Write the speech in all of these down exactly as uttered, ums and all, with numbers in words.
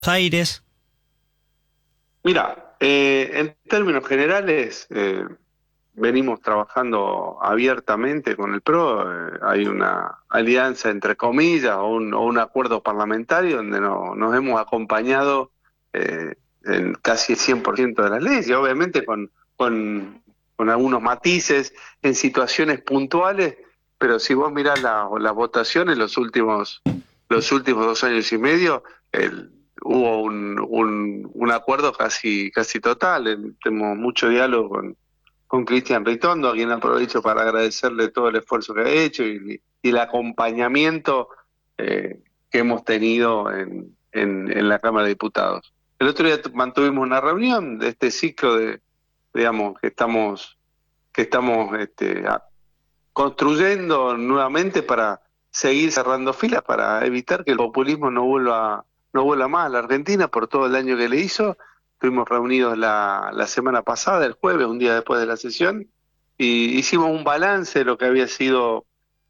Aires. Mira, eh, en términos generales, eh, venimos trabajando abiertamente con el P R O. Eh, hay una alianza, entre comillas, o un, o un acuerdo parlamentario donde no- nos hemos acompañado eh, en casi el cien por ciento de las leyes, y obviamente con, con, con algunos matices en situaciones puntuales, pero si vos mirás la- las votaciones los últimos, los últimos dos años y medio, el- hubo un, un, un acuerdo casi, casi total. Eh, Tenemos mucho diálogo con con Cristian Ritondo, a quien aprovecho para agradecerle todo el esfuerzo que ha hecho y, y el acompañamiento eh, que hemos tenido en, en, en la Cámara de Diputados. El otro día tu- mantuvimos una reunión de este ciclo de, digamos, que estamos, que estamos este, a- construyendo nuevamente para seguir cerrando filas, para evitar que el populismo no vuelva, no vuelva más a la Argentina por todo el daño que le hizo. Estuvimos reunidos la, la semana pasada, el jueves, un día después de la sesión, y hicimos un balance de lo que había sido,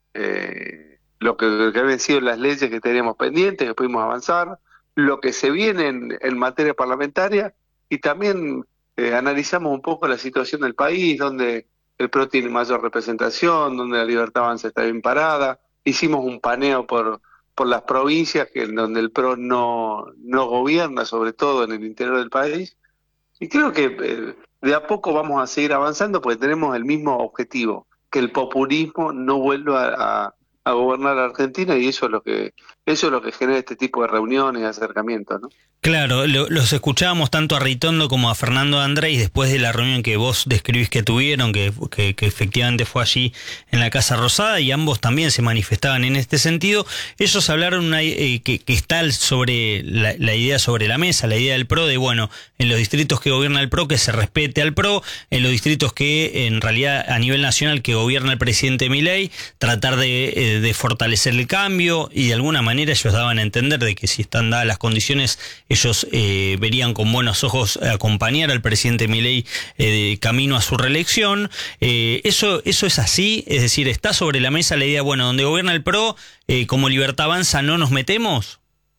eh, lo que, lo que habían sido las leyes que teníamos pendientes, que pudimos avanzar, lo que se viene en, en materia parlamentaria, y también eh, analizamos un poco la situación del país, donde el P R O tiene mayor representación, donde la Libertad Avanza está bien parada. Hicimos un paneo por, por las provincias que, en donde el P R O no, no gobierna, sobre todo en el interior del país. Y creo que eh, de a poco vamos a seguir avanzando porque tenemos el mismo objetivo, que el populismo no vuelva a, a gobernar a Argentina, y eso es lo que, eso es lo que genera este tipo de reuniones y acercamientos, ¿no? Claro, lo- los escuchábamos tanto a Ritondo como a Fernando Andrés después de la reunión que vos describís que tuvieron, que, que, que efectivamente fue allí en la Casa Rosada, y ambos también se manifestaban en este sentido. Ellos hablaron una, eh, que, que está sobre la, la idea sobre la mesa, la idea del P R O de, bueno, en los distritos que gobierna el P R O que se respete al P R O, en los distritos que en realidad a nivel nacional que gobierna el presidente Milei, tratar de, eh, de fortalecer el cambio, y de alguna manera ellos daban a entender de que si están dadas las condiciones ellos eh, verían con buenos ojos acompañar al presidente Milei eh, camino a su reelección. Eh, eso, eso es así, es decir, está sobre la mesa la idea, bueno, donde gobierna el P R O, eh, como Libertad Avanza no nos metemos.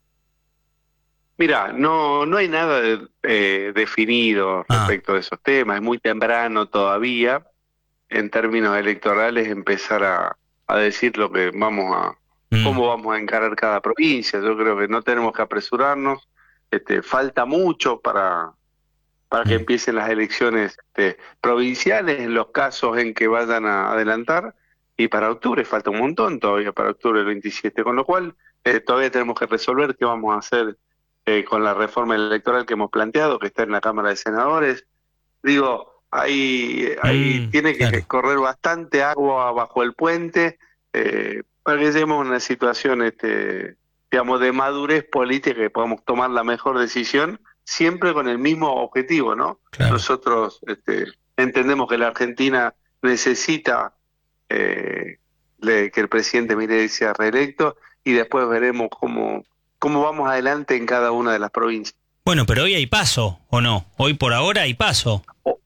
Mira, no, no hay nada de- eh, definido Ah, respecto de esos temas, es muy temprano todavía en términos electorales empezar a, a decir lo que vamos a, mm, cómo vamos a encarar cada provincia. Yo creo que no tenemos que apresurarnos. Este, falta mucho para, para que mm. empiecen las elecciones este, provinciales en los casos en que vayan a adelantar, y para octubre falta un montón todavía, para octubre del veintisiete, con lo cual eh, todavía tenemos que resolver qué vamos a hacer eh, con la reforma electoral que hemos planteado, que está en la Cámara de Senadores. Digo, ahí, ahí Mm, tiene que claro. correr bastante agua bajo el puente eh, para que lleguemos a una situación, este, digamos, de madurez política, que podamos tomar la mejor decisión, siempre con el mismo objetivo, ¿no? Claro. Nosotros este, entendemos que la Argentina necesita eh, de que el presidente Milei sea reelecto, y después veremos cómo, cómo vamos adelante en cada una de las provincias. Bueno, pero hoy hay paso, ¿o no? Hoy por ahora hay paso.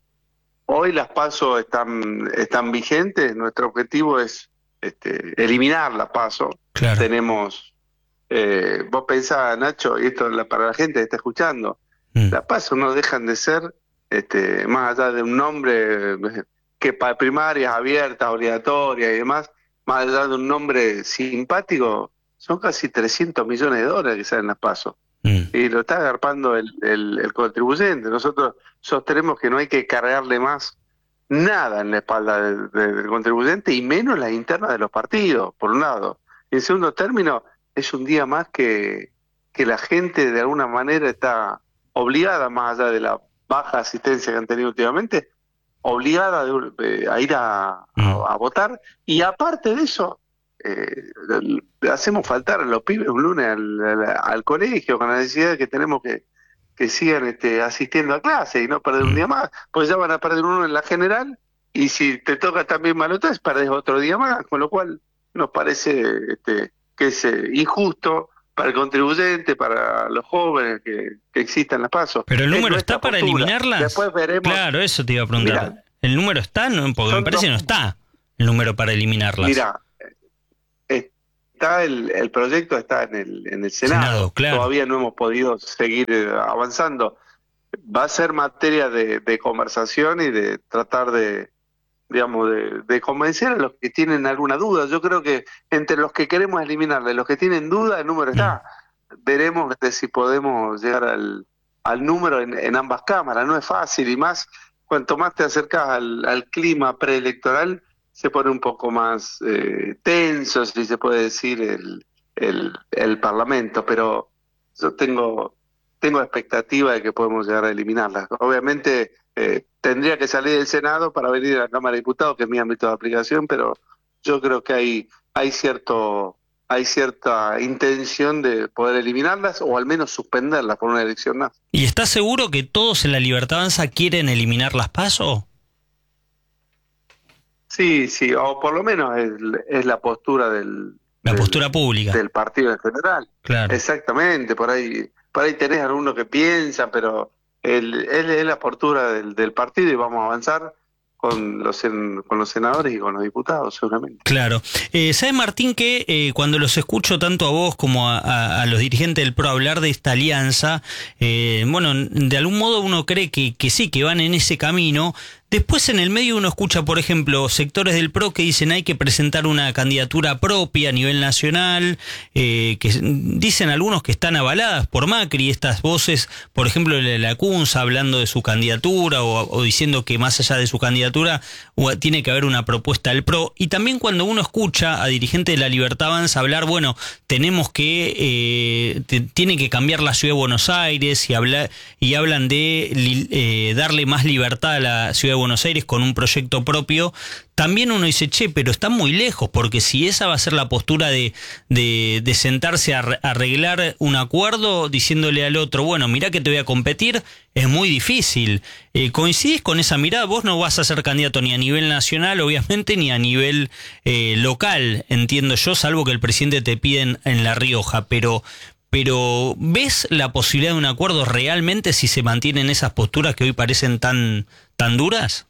Hoy las PASO están, están vigentes. Nuestro objetivo es este, eliminar las PASO. Claro. Tenemos, eh, vos pensás, Nacho, y esto es la- para la gente que está escuchando, Mm, las PASO no dejan de ser, este, más allá de un nombre eh, que para primarias abiertas, obligatorias y demás, más allá de un nombre simpático, son casi trescientos millones de dólares que salen las PASO mm. y lo está agarpando el, el, el contribuyente. Nosotros sostenemos que no hay que cargarle más nada en la espalda del, del contribuyente, y menos las internas de los partidos, por un lado. Y en segundo término, es un día más que, que la gente de alguna manera está obligada, más allá de la baja asistencia que han tenido últimamente, obligada de- eh, a ir a, a- Mm. a votar. Y aparte de eso, eh, le hacemos faltar a los pibes un lunes al, al- al colegio, con la necesidad de que tenemos que, que sigan este, asistiendo a clase y no perder un Mm. día más, pues ya van a perder uno en la general, y si te toca también manotas, perdés otro día más, con lo cual nos parece este, que es eh, injusto para el contribuyente, para los jóvenes que, que existan las pasos. ¿Pero el Es número está nuestra para postura. eliminarlas? Después veremos. Claro, eso te iba a preguntar. Mira, ¿El número está? No, porque me son parece dos. que no está el número para eliminarlas. Mira, eh, está el, el proyecto está en el, en el Senado, Senado, claro. Todavía no hemos podido seguir eh, avanzando. Va a ser materia de, de conversación y de tratar de, digamos, de, de convencer a los que tienen alguna duda. Yo creo que entre los que queremos eliminar, de los que tienen duda, el número está. Mm. Veremos de si podemos llegar al, al número en, en ambas cámaras. No es fácil, y más cuanto más te acercas al, al clima preelectoral, se pone un poco más eh, tenso, si se puede decir, el, el, el Parlamento. Pero yo tengo, tengo expectativa de que podemos llegar a eliminarlas. Obviamente eh, tendría que salir del Senado para venir a la Cámara de Diputados, que es mi ámbito de aplicación, pero yo creo que hay, hay cierto... hay cierta intención de poder eliminarlas o al menos suspenderlas por una elección más. ¿Y estás seguro que todos en la Libertad Avanza quieren eliminar las PASO? Sí, sí, o por lo menos es, es la postura del... La del, postura pública. Del partido en general. Claro. Exactamente, por ahí, por ahí tenés algunos que piensan, pero el, el, es la postura del, del partido, y vamos a avanzar con los con los senadores y con los diputados, seguramente. Claro. Eh, ¿Sabes, Martín, que eh, cuando los escucho tanto a vos como a, a, a los dirigentes del P R O hablar de esta alianza, eh, bueno, de algún modo uno cree que, que sí, que van en ese camino? Después en el medio uno escucha, por ejemplo, sectores del P R O que dicen hay que presentar una candidatura propia a nivel nacional, eh, que dicen algunos que están avaladas por Macri, estas voces, por ejemplo, de la Cunza hablando de su candidatura o, o diciendo que más allá de su candidatura tiene que haber una propuesta del P R O. Y también cuando uno escucha a dirigentes de la Libertad Avanza hablar, bueno, tenemos que, eh, te, tiene que cambiar la ciudad de Buenos Aires, y, habla, y hablan de eh, darle más libertad a la ciudad de Buenos Aires con un proyecto propio, también uno dice, che, pero están muy lejos, porque si esa va a ser la postura de, de, de sentarse a arreglar un acuerdo diciéndole al otro, bueno, mirá que te voy a competir, es muy difícil. Eh, ¿Coincidís con esa mirada? Vos no vas a ser candidato ni a nivel nacional, obviamente, ni a nivel eh, local, entiendo yo, salvo que el presidente te pide en, en La Rioja, pero... Pero ¿ves la posibilidad de un acuerdo realmente si se mantienen esas posturas que hoy parecen tan, tan duras?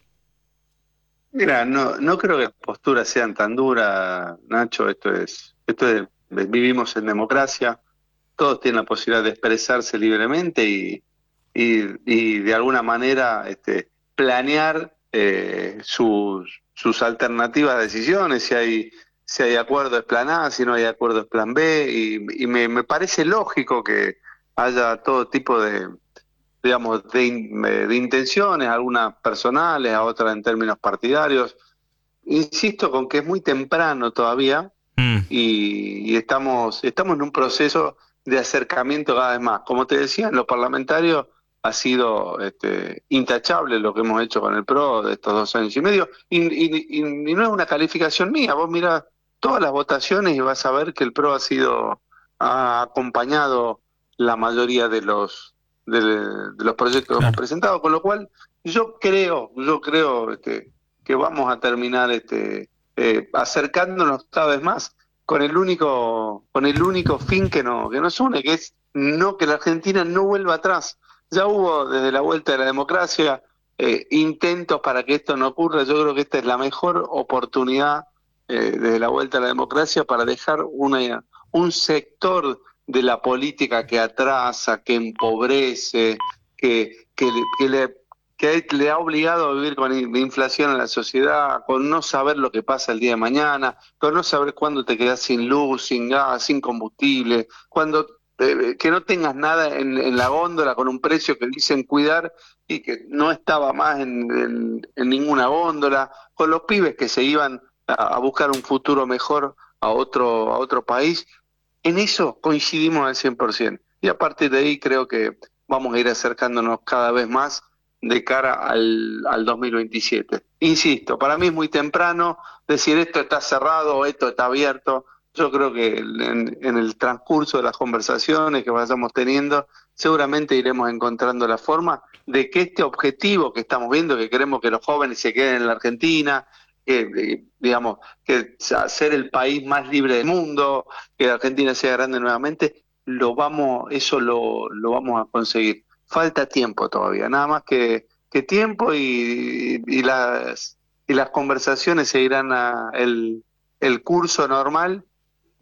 Mira, no, no creo que las posturas sean tan duras, Nacho. Esto es, esto es, vivimos en democracia, todos tienen la posibilidad de expresarse libremente y, y, y de alguna manera este, planear eh, sus, sus alternativas de decisiones. Si hay Si hay acuerdo es plan A, si no hay acuerdo es plan B, y, y me, me parece lógico que haya todo tipo de, digamos, de, de intenciones, algunas personales, a otras en términos partidarios. Insisto con que es muy temprano todavía, mm. y, y estamos, estamos en un proceso de acercamiento cada vez más. Como te decía, en lo parlamentario ha sido este, intachable lo que hemos hecho con el P R O de estos dos años y medio, y, y, y, y no es una calificación mía. Vos mirá todas las votaciones y vas a ver que el P R O ha sido, ha acompañado la mayoría de los de, de los proyectos claro. que hemos presentado, con lo cual yo creo, yo creo este, que vamos a terminar este, eh, acercándonos cada vez más con el único, con el único fin que no, que nos une, que es no que la Argentina no vuelva atrás. Ya hubo desde la vuelta de la democracia eh, intentos para que esto no ocurra. Yo creo que esta es la mejor oportunidad Eh, desde la vuelta a la democracia para dejar una, un sector de la política que atrasa, que empobrece, que, que, que, le, que le ha obligado a vivir con inflación en la sociedad, con no saber lo que pasa el día de mañana, con no saber cuándo te quedas sin luz, sin gas, sin combustible, cuando eh, que no tengas nada en, en la góndola con un precio que dicen cuidar y que no estaba más en, en, en ninguna góndola, con los pibes que se iban a buscar un futuro mejor a otro a otro país. En eso coincidimos al cien por ciento, y a partir de ahí creo que vamos a ir acercándonos cada vez más de cara al, al dos mil veintisiete. Insisto, para mí es muy temprano decir esto está cerrado o esto está abierto. Yo creo que en, en el transcurso de las conversaciones que vayamos teniendo, seguramente iremos encontrando la forma de que este objetivo que estamos viendo, que queremos que los jóvenes se queden en la Argentina, que digamos que ser el país más libre del mundo, que Argentina sea grande nuevamente, lo vamos, eso lo, lo vamos a conseguir. Falta tiempo todavía, nada más que, que tiempo, y, y las y las conversaciones seguirán a el, el curso normal,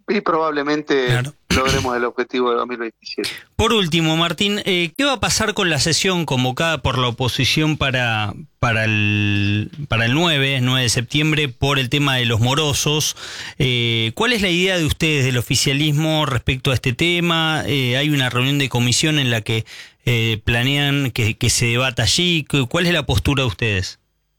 y probablemente Claro. logremos el objetivo de dos mil veintisiete. Por último, Martín, eh, ¿qué va a pasar con la sesión convocada por la oposición para, para, el, para el nueve de septiembre por el tema de los morosos? Eh, ¿Cuál es la idea de ustedes del oficialismo respecto a este tema? Eh, ¿Hay una reunión de comisión en la que eh, planean que, que se debata allí? ¿Cuál es la postura de ustedes?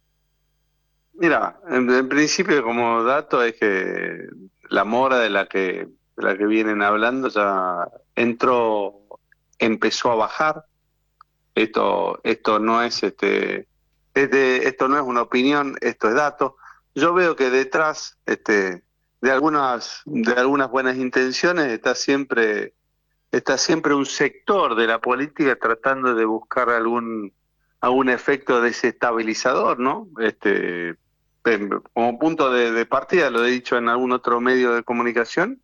Mira, en, en principio como dato es que la mora de la que de la que vienen hablando ya entró, empezó a bajar. Esto esto no es este, este esto no es una opinión, esto es dato. Yo veo que detrás este de algunas de algunas buenas intenciones está siempre está siempre un sector de la política tratando de buscar algún algún efecto desestabilizador, ¿no? Este como punto de, de partida, lo he dicho en algún otro medio de comunicación,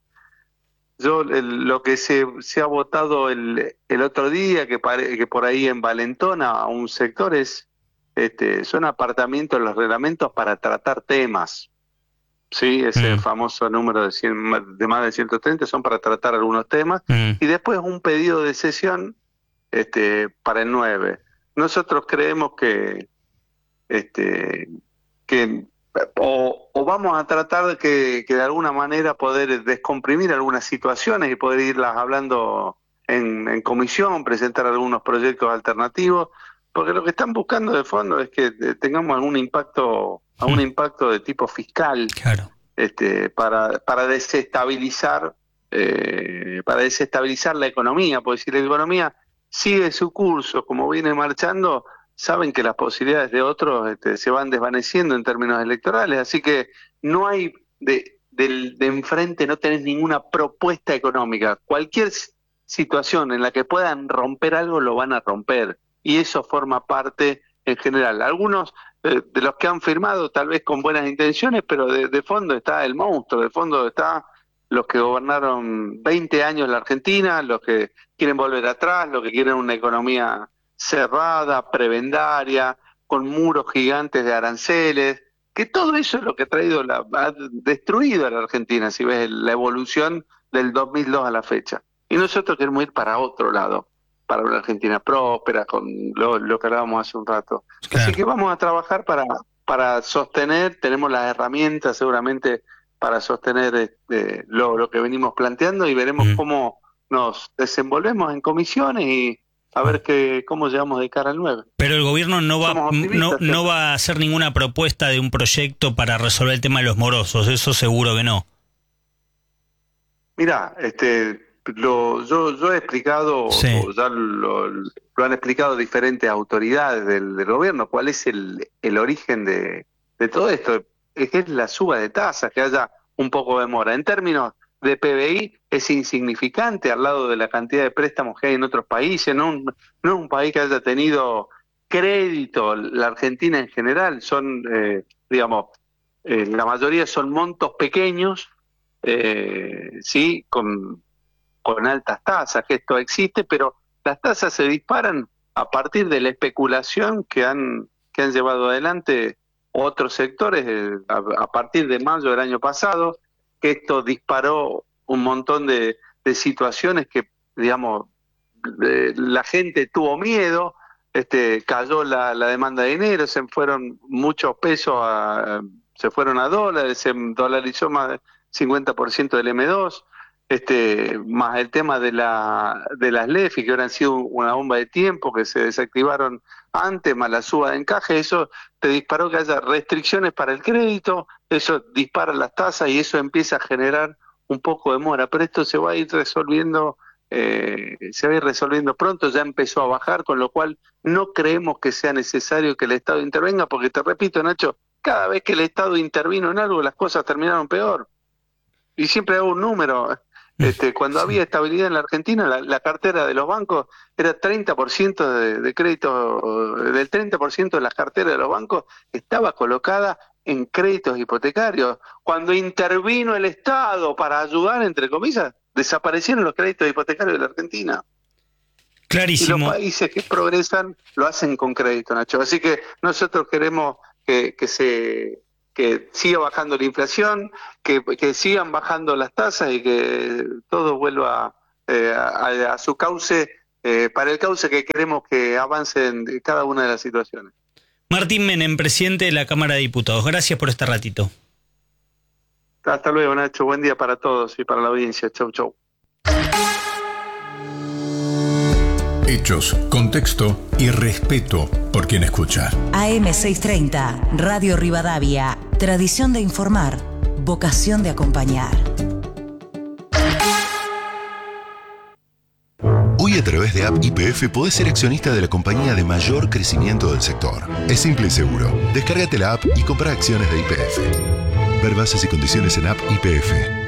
yo el, lo que se, se ha votado el, el otro día, que, pare, que por ahí envalentona a un sector, es, este, son apartamientos en los reglamentos para tratar temas. Sí, ese mm. famoso número de, cien, de más de ciento treinta son para tratar algunos temas, mm. y después un pedido de sesión este, para el nueve. Nosotros creemos que, este, que O, o vamos a tratar de que, que de alguna manera poder descomprimir algunas situaciones y poder irlas hablando en, en comisión, presentar algunos proyectos alternativos, porque lo que están buscando de fondo es que tengamos algún impacto, algún impacto de tipo fiscal, claro. este, para, para desestabilizar, eh, para desestabilizar la economía, porque si la economía sigue su curso como viene marchando, saben que las posibilidades de otros este, se van desvaneciendo en términos electorales, así que no hay de, de, de enfrente, no tenés ninguna propuesta económica. Cualquier situación en la que puedan romper algo lo van a romper, y eso forma parte en general. Algunos eh, de los que han firmado tal vez con buenas intenciones, pero de, de fondo está el monstruo, de fondo está los que gobernaron veinte años la Argentina, los que quieren volver atrás, los que quieren una economía cerrada, prebendaria, con muros gigantes de aranceles, que todo eso es lo que ha traído, la, ha destruido a la Argentina, si ves la evolución del dos mil dos a la fecha. Y nosotros queremos ir para otro lado, para una Argentina próspera, con lo, lo que hablábamos hace un rato. Claro. Así que vamos a trabajar para, para sostener, tenemos las herramientas seguramente para sostener este, lo, lo que venimos planteando, y veremos mm. cómo nos desenvolvemos en comisiones y a ver que, cómo llegamos de cara al nueve. Pero el gobierno no va no, no va a hacer ninguna propuesta de un proyecto para resolver el tema de los morosos, eso seguro que no. Mirá, este, lo, yo, yo he explicado, sí. o ya lo, lo han explicado diferentes autoridades del, del gobierno, cuál es el, el origen de, de todo esto. Es que es la suba de tasas, que haya un poco de mora. En términos de P B I es insignificante al lado de la cantidad de préstamos que hay en otros países, no, un, no es un país que haya tenido crédito, la Argentina en general, son, eh, digamos, eh, la mayoría son montos pequeños, eh, sí, con, con altas tasas, que esto existe, pero las tasas se disparan a partir de la especulación que han, que han llevado adelante otros sectores eh, a, a partir de mayo del año pasado, que esto disparó un montón de, de situaciones que, digamos, de, la gente tuvo miedo, este, cayó la, la demanda de dinero, se fueron muchos pesos, a, se fueron a dólares, se dolarizó más del cincuenta por ciento del eme dos, este, más el tema de la de las LEFI, que ahora han sido una bomba de tiempo, que se desactivaron antes, más la suba de encaje, eso te disparó que haya restricciones para el crédito, eso dispara las tasas y eso empieza a generar un poco de mora, pero esto se va a ir resolviendo, eh, se va a ir resolviendo pronto, ya empezó a bajar, con lo cual no creemos que sea necesario que el Estado intervenga, porque te repito, Nacho, cada vez que el Estado intervino en algo, las cosas terminaron peor. Y siempre hago un número, este, cuando sí. había estabilidad en la Argentina, la, la cartera de los bancos era treinta por ciento de, de crédito, del treinta por ciento de las carteras de los bancos estaba colocada en créditos hipotecarios. Cuando intervino el Estado para ayudar, entre comillas, desaparecieron los créditos hipotecarios de la Argentina. Clarísimo. Y los países que progresan lo hacen con crédito, Nacho. Así que nosotros queremos que, que se que siga bajando la inflación, que, que sigan bajando las tasas y que todo vuelva eh, a, a su cauce, eh, para el cauce que queremos que avance en cada una de las situaciones. Martín Menem, presidente de la Cámara de Diputados, gracias por este ratito. Hasta luego, Nacho. Buen día para todos y para la audiencia. Chau, chau. Hechos, contexto y respeto por quien escucha. A M seiscientos treinta, Radio Rivadavia. Tradición de informar, vocación de acompañar. Hoy a través de App Y P F podés ser accionista de la compañía de mayor crecimiento del sector. Es simple y seguro. Descárgate la app y compra acciones de Y P F. Ver bases y condiciones en App Y P F.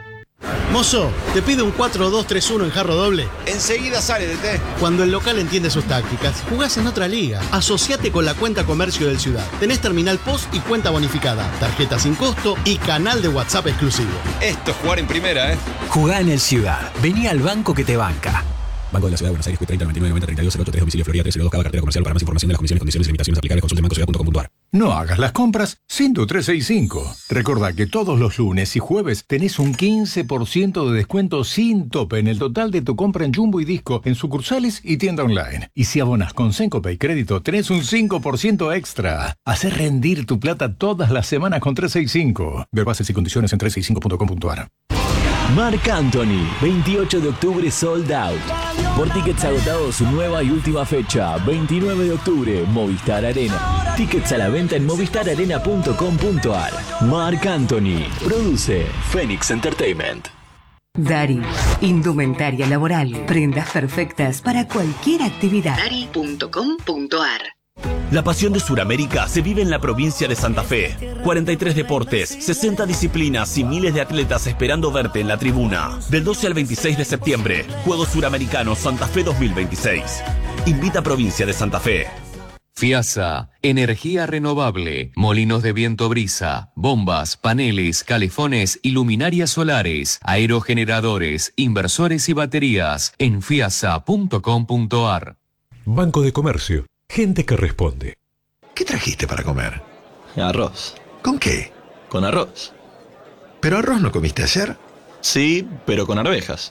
Mozo, te pido un cuatro dos tres uno en jarro doble. Enseguida sale, D T. Cuando el local entiende sus tácticas, jugás en otra liga. Asociate con la cuenta comercio del Ciudad. Tenés terminal post y cuenta bonificada, tarjeta sin costo y canal de WhatsApp exclusivo. Esto es jugar en primera, ¿eh? Jugá en el Ciudad. Vení al banco que te banca. Banco de la Ciudad de Buenos Aires, treinta, noventa y nueve, noventa, treinta y dos, cero ocho tres, domicilio Florida, tres cero dos, Cava, cartera comercial. Para más información de las comisiones, condiciones y limitaciones aplicables, consulte banco ciudad punto com punto a r. No hagas las compras sin tu trescientos sesenta y cinco. Recordá que todos los lunes y jueves tenés un quince por ciento de descuento sin tope en el total de tu compra en Jumbo y Disco, en sucursales y tienda online. Y si abonas con Sencope y Crédito, tenés un cinco por ciento extra. Hacé rendir tu plata todas las semanas con trescientos sesenta y cinco. Ver bases y condiciones en trescientos sesenta y cinco punto com punto a r. Marc Anthony, veintiocho de octubre sold out. Por tickets agotados, su nueva y última fecha, veintinueve de octubre, Movistar Arena. Tickets a la venta en movistar arena punto com punto a r. Marc Anthony, produce Phoenix Entertainment. Dari, indumentaria laboral, prendas perfectas para cualquier actividad. Dari punto com punto a r. La pasión de Sudamérica se vive en la provincia de Santa Fe. cuarenta y tres deportes, sesenta disciplinas y miles de atletas esperando verte en la tribuna. Del doce al veintiséis de septiembre, Juegos Suramericanos Santa Fe dos mil veintiséis. Invita a Provincia de Santa Fe. FIASA, energía renovable, molinos de viento brisa, bombas, paneles, calefones y luminarias solares, aerogeneradores, inversores y baterías en fiasa punto com punto a r. Banco de Comercio. Gente que responde. ¿Qué trajiste para comer? Arroz. ¿Con qué? Con arroz. ¿Pero arroz no comiste ayer? Sí, pero con arvejas.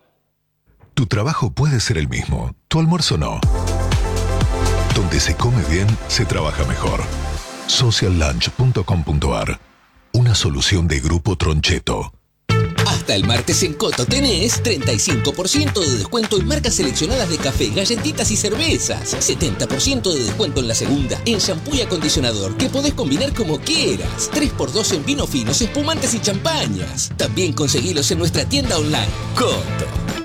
Tu trabajo puede ser el mismo, tu almuerzo no. Donde se come bien, se trabaja mejor. social lunch punto com punto a r. Una solución de Grupo Troncheto. Hasta el martes en Coto tenés treinta y cinco por ciento de descuento en marcas seleccionadas de café, galletitas y cervezas. setenta por ciento de descuento en la segunda, en shampoo y acondicionador, que podés combinar como quieras. tres por dos en vinos finos, espumantes y champañas. También conseguilos en nuestra tienda online. Coto.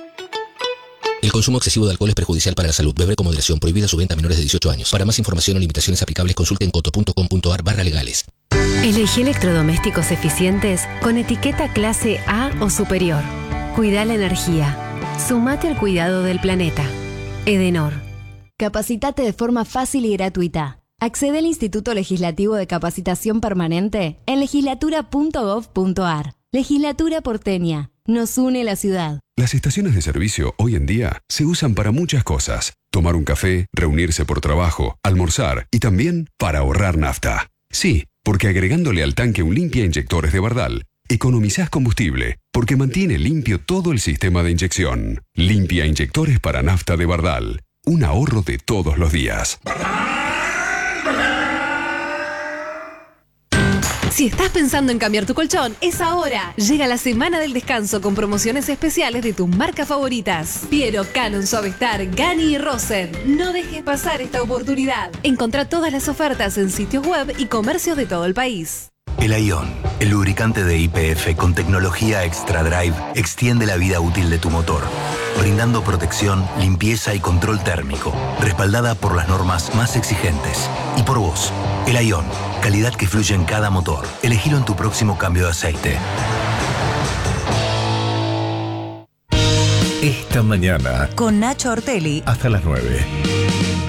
El consumo excesivo de alcohol es perjudicial para la salud. Beber con moderación. Prohibida su venta a menores de dieciocho años. Para más información o limitaciones aplicables, consulte en coto punto com punto a r barra legales. Elegí electrodomésticos eficientes con etiqueta clase A o superior. Cuida la energía. Sumate al cuidado del planeta. Edenor. Capacitate de forma fácil y gratuita. Accede al Instituto Legislativo de Capacitación Permanente en legislatura punto gov punto a r. Legislatura porteña. Nos une la ciudad. Las estaciones de servicio hoy en día se usan para muchas cosas. Tomar un café, reunirse por trabajo, almorzar y también para ahorrar nafta. Sí, porque agregándole al tanque un limpia inyectores de Bardal, economizás combustible, porque mantiene limpio todo el sistema de inyección. Limpia inyectores para nafta de Bardal. Un ahorro de todos los días. Si estás pensando en cambiar tu colchón, es ahora. Llega la semana del descanso con promociones especiales de tus marcas favoritas. Piero, Canon, Suavestar, Gani y Rosen. No dejes pasar esta oportunidad. Encontrá todas las ofertas en sitios web y comercios de todo el país. El Ion, el lubricante de Y P F con tecnología Extra Drive, extiende la vida útil de tu motor, brindando protección, limpieza y control térmico, respaldada por las normas más exigentes. Y por vos, el Ion, calidad que fluye en cada motor. Elegilo en tu próximo cambio de aceite. Esta mañana, con Nacho Ortelli, hasta las nueve.